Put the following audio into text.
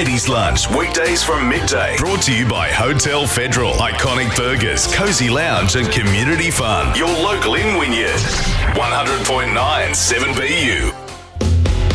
Ladies Lunch, weekdays from midday. Brought to you by Hotel Federal, Iconic Burgers, Cozy Lounge and Community Fun. Your local in Wynyard. 100.9 7BU.